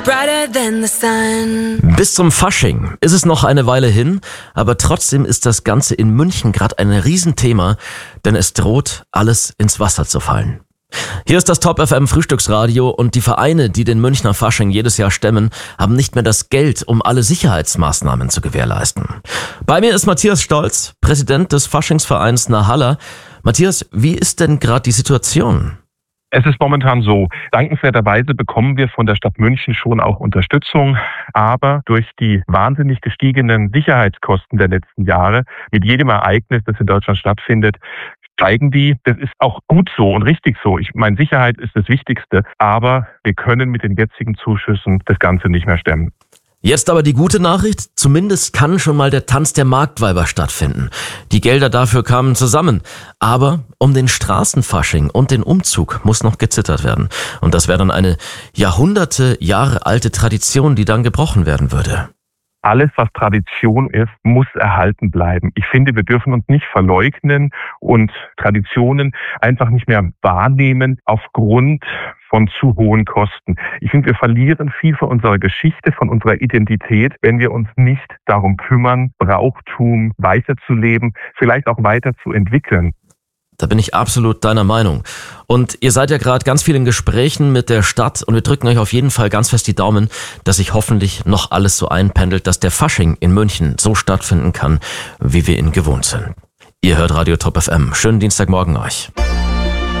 brighter than the sun. Bis zum Fasching ist es noch eine Weile hin, aber trotzdem ist das Ganze in München gerade ein Riesenthema, denn es droht, alles ins Wasser zu fallen. Hier ist das Top FM Frühstücksradio und die Vereine, die den Münchner Fasching jedes Jahr stemmen, haben nicht mehr das Geld, um alle Sicherheitsmaßnahmen zu gewährleisten. Bei mir ist Matthias Stolz, Präsident des Faschingsvereins Narhalla. Matthias, wie ist denn gerade die Situation? Es ist momentan so, dankenswerterweise bekommen wir von der Stadt München schon auch Unterstützung, aber durch die wahnsinnig gestiegenen Sicherheitskosten der letzten Jahre, mit jedem Ereignis, das in Deutschland stattfindet, steigen die. Das ist auch gut so und richtig so. Ich meine, Sicherheit ist das Wichtigste, aber wir können mit den jetzigen Zuschüssen das Ganze nicht mehr stemmen. Jetzt aber die gute Nachricht, zumindest kann schon mal der Tanz der Marktweiber stattfinden. Die Gelder dafür kamen zusammen, aber um den Straßenfasching und den Umzug muss noch gezittert werden. Und das wäre dann eine Jahre alte Tradition, die dann gebrochen werden würde. Alles, was Tradition ist, muss erhalten bleiben. Ich finde, wir dürfen uns nicht verleugnen und Traditionen einfach nicht mehr wahrnehmen aufgrund von zu hohen Kosten. Ich finde, wir verlieren viel von unserer Geschichte, von unserer Identität, wenn wir uns nicht darum kümmern, Brauchtum weiterzuleben, vielleicht auch weiterzuentwickeln. Da bin ich absolut deiner Meinung. Und ihr seid ja gerade ganz viel in Gesprächen mit der Stadt und wir drücken euch auf jeden Fall ganz fest die Daumen, dass sich hoffentlich noch alles so einpendelt, dass der Fasching in München so stattfinden kann, wie wir ihn gewohnt sind. Ihr hört Radio Top FM. Schönen Dienstagmorgen euch.